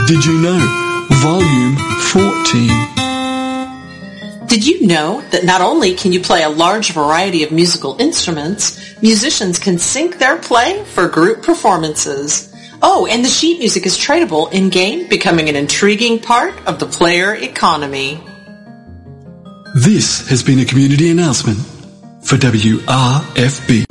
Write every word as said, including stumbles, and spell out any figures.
Did you know? Volume fourteen. Did you know that not only can you play a large variety of musical instruments, musicians can sync their play for group performances? Oh, and the sheet music is tradable in-game, becoming an intriguing part of the player economy. This has been a community announcement for W R F B.